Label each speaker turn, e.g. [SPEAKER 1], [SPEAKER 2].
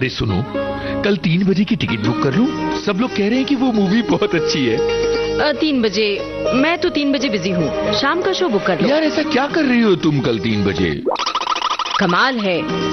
[SPEAKER 1] अरे सुनो, कल 3 बजे की टिकट बुक कर लूं? सब लोग कह रहे हैं कि वो मूवी बहुत अच्छी है।
[SPEAKER 2] 3 बजे? मैं तो 3 बजे बिजी हूँ, शाम का शो बुक कर लो।
[SPEAKER 1] यार ऐसा क्या कर रही हो तुम कल 3 बजे?
[SPEAKER 2] कमाल है।